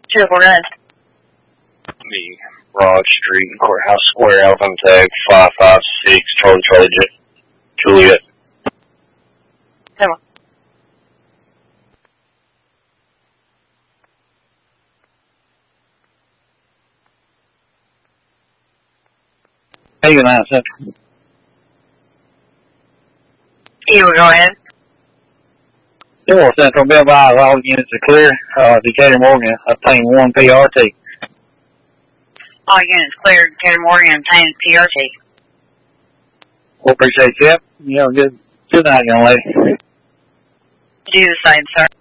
249. Me, Broad Street, Courthouse Square, Alpha Tag 556, Charlie Juliet. Come on. Hey, good night, sir. You will go ahead. Sure, Central Bell Bive, all units are clear. Decatur Morgan, obtain 1 PRT. All units cleared. Decatur Morgan obtained PRT. We'll appreciate you. You have a good night, young lady. Do the same, sir.